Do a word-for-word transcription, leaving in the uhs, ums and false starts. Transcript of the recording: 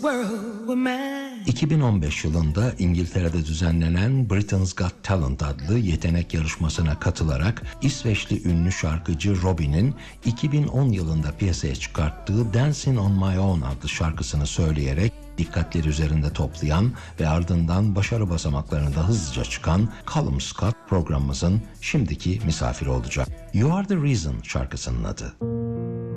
world were mine. iki bin on beş yılında İngiltere'de düzenlenen Britain's Got Talent adlı yetenek yarışmasına katılarak İsveçli ünlü şarkıcı Robin'in iki bin on yılında piyasaya çıkarttığı Dancing on My Own adlı şarkısını söyleyerek dikkatleri üzerinde toplayan ve ardından başarı basamaklarında hızlıca çıkan Callum Scott programımızın şimdiki misafiri olacak. You Are The Reason şarkısının adı.